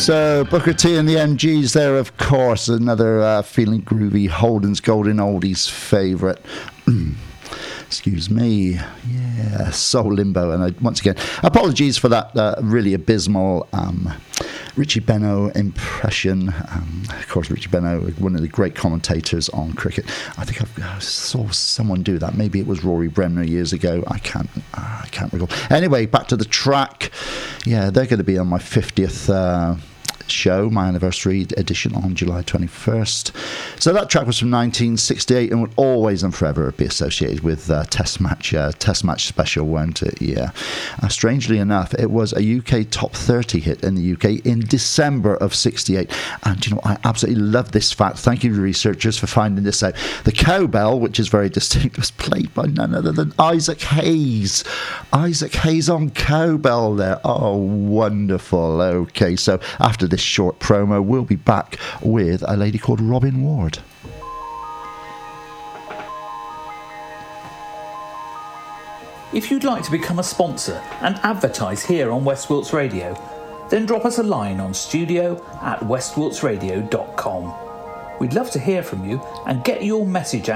So Booker T and the MGs there, of course, another feeling groovy Holden's Golden Oldies favourite. Excuse me. Yeah, Soul Limbo. And once again, apologies for that really abysmal Richie Benaud impression. Of course, Richie Benaud, one of the great commentators on cricket. I think I saw someone do that. Maybe it was Rory Bremner years ago. I can't recall. Anyway, back to the track. Yeah, they're going to be on my 50th show, my anniversary edition on July 21st. So that track was from 1968 and will always and forever be associated with Test Match special, won't it? Yeah. Strangely enough, it was a UK top 30 hit in the UK in December of 68. And you know, I absolutely love this fact. Thank you, researchers, for finding this out. The cowbell, which is very distinct, was played by none other than Isaac Hayes. Isaac Hayes on cowbell there. Oh, wonderful. Okay, so after this short promo, we'll be back with a lady called Robin Ward. If you'd like to become a sponsor and advertise here on West Wilts Radio, then drop us a line on studio@westwiltsradio.com. We'd love to hear from you and get your message out